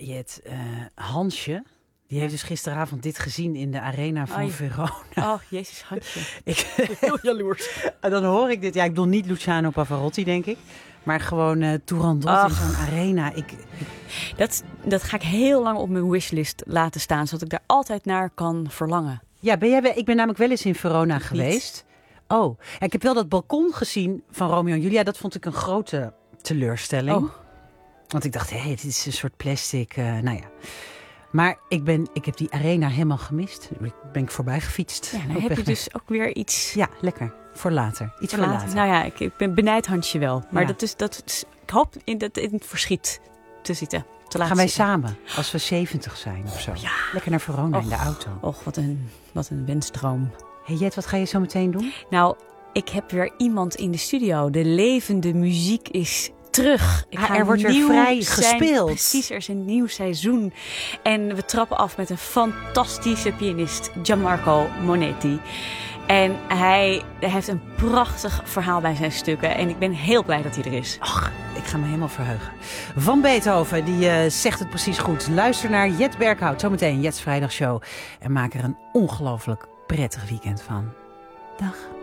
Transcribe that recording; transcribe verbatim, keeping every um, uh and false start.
Jet, uh, Hansje, die heeft dus gisteravond dit gezien in de arena van Ai. Verona. Oh, jezus, Hansje. Ik, Heel jaloers. Dan hoor ik dit. Ja, ik bedoel niet Luciano Pavarotti, denk ik. Maar gewoon uh, Turandot Ach. in zo'n arena. Ik, ik... Dat, dat ga ik heel lang op mijn wishlist laten staan, zodat ik daar altijd naar kan verlangen. Ja, ben jij, ik ben namelijk wel eens in Verona Ik geweest. Niet. Oh, ja, ik heb wel dat balkon gezien van Romeo en Julia. Dat vond ik een grote teleurstelling. Oh. Want ik dacht, hé, hey, dit is een soort plastic. Uh, nou ja. Maar ik, ben, ik heb die arena helemaal gemist. Ik ben ik voorbij gefietst. Ja, dan heb je dus ook weer iets... Ja, lekker. Voor later. Iets voor, voor later. later. Nou ja, ik, ik ben benijd Hansje wel. Maar ja. dat is, dat is, ik hoop in, dat, in het verschiet te zitten. Te Gaan wij zitten. samen, als we zeventig zijn of zo. Ja. Lekker naar Verona Och, in de auto. Och, wat een, wat een wensdroom. Hey Jet, wat ga je zo meteen doen? Nou, ik heb weer iemand in de studio. De levende muziek is terug. Ik ah, ga er wordt weer vrij zijn, gespeeld. Precies, er is een nieuw seizoen. En we trappen af met een fantastische pianist, Gianmarco Monetti. En hij heeft een prachtig verhaal bij zijn stukken. En ik ben heel blij dat hij er is. Ach, ik ga me helemaal verheugen. Van Beethoven, die uh, zegt het precies goed. Luister naar Jet Berghout, zometeen Jet's Vrijdagshow. En maak er een ongelooflijk prettig weekend van. Dag.